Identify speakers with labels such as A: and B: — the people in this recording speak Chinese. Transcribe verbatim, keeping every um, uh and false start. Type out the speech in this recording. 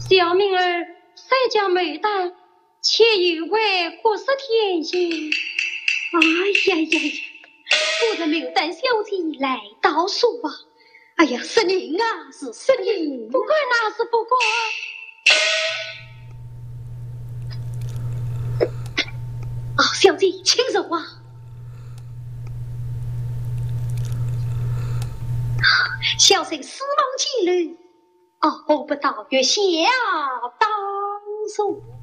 A: 小明儿谁家没胆，且以为国色天香。哎呀呀呀！夫人没有胆小姐来倒数吧。哎呀，是您啊，是是您，不管那是不管。哦，小姐，请说话。小生死亡几日？哦，不到月下当数。